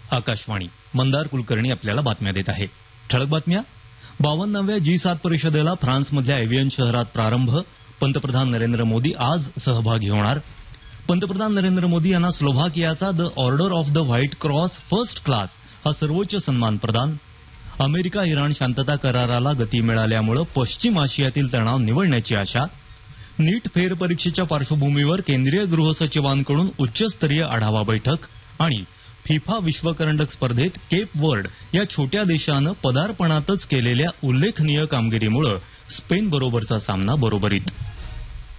आकाशवाणी. मंदार कुलकर्णी आपल्याला बातम्या देत आहे. ठळक बातम्या. 52व्या G7 परिषदेला फ्रान्समधल्या एव्हियन शहरात प्रारंभ. पंतप्रधान नरेंद्र मोदी आज सहभागी होणार. पंतप्रधान नरेंद्र मोदी यांना स्लोव्हाकियाचा the order of the white cross first class हा सर्वोच्च सन्मान प्रदान. अमेरिका इराण शांतता कराराला गती मिळाल्यामुळे पश्चिम आशियातील तणाव निवळण्याची आशा. नीट फेरपरीक्षेच्या पार्श्वभूमीवर केंद्रीय गृहसचिवांकडून उच्चस्तरीय आढावा बैठक. आणि फिफा विश्वकरंडक स्पर्धेत केप वर्ड या छोट्या देशानं पदार्पणातच केलेल्या उल्लेखनीय कामगिरीमुळे स्पेन बरोबरचा सामना बरोबरीत.